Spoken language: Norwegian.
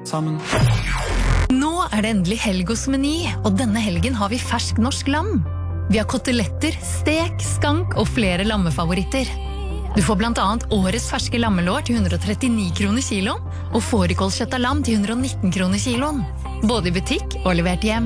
sammen. Nå det endelig helg hos Meny, og denne helgen har vi fersk norsk lam. Vi har koteletter, stek, skank og flere lammefavoritter. Du får blant annet årets ferske lammelår til 139 kroner kiloen, og fårikålkjøtt av lam til 119 kroner kiloen. Både i butikk og levert hjem.